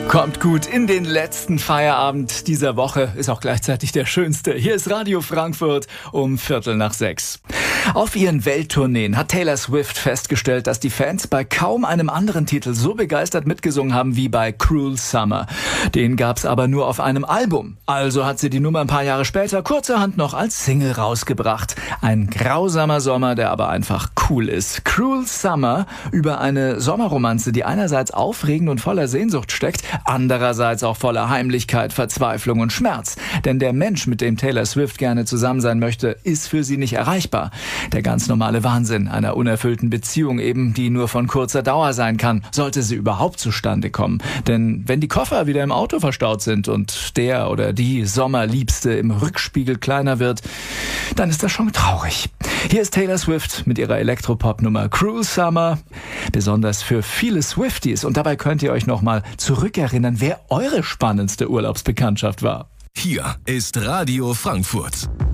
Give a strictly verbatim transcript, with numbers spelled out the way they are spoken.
Kommt gut in den letzten Feierabend dieser Woche, ist auch gleichzeitig der schönste. Hier ist Radio Frankfurt um Viertel nach sechs. Auf ihren Welttourneen hat Taylor Swift festgestellt, dass die Fans bei kaum einem anderen Titel so begeistert mitgesungen haben wie bei Cruel Summer. Den gab's aber nur auf einem Album. Also hat sie die Nummer ein paar Jahre später kurzerhand noch als Single rausgebracht. Ein grausamer Sommer, der aber einfach cool ist. Cruel Summer über eine Sommerromanze, die einerseits aufregend und voller Sehnsucht steckt, andererseits auch voller Heimlichkeit, Verzweiflung und Schmerz. Denn der Mensch, mit dem Taylor Swift gerne zusammen sein möchte, ist für sie nicht erreichbar. Der ganz normale Wahnsinn einer unerfüllten Beziehung eben, die nur von kurzer Dauer sein kann, sollte sie überhaupt zustande kommen. Denn wenn die Koffer wieder im Auto verstaut sind und der oder die Sommerliebste im Rückspiegel kleiner wird, dann ist das schon traurig. Hier ist Taylor Swift mit ihrer Elektropop-Nummer Cruel Summer. Besonders für viele Swifties. Und dabei könnt ihr euch nochmal zurückerinnern, wer eure spannendste Urlaubsbekanntschaft war. Hier ist Radio Frankfurt.